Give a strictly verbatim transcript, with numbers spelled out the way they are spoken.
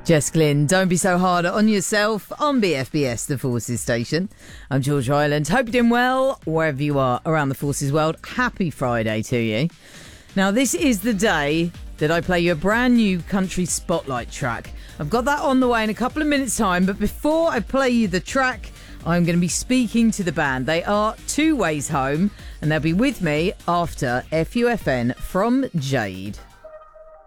Jess Glynn, don't be so hard on yourself on B F B S, the Forces Station. I'm George Ireland. Hope you're doing well wherever you are around the Forces world. Happy Friday to you. Now, this is the day that I play you a brand new country spotlight track. I've got that on the way in a couple of minutes' time, but before I play you the track, I'm going to be speaking to the band. They are Two Ways Home, and they'll be with me after F U F N from Jade.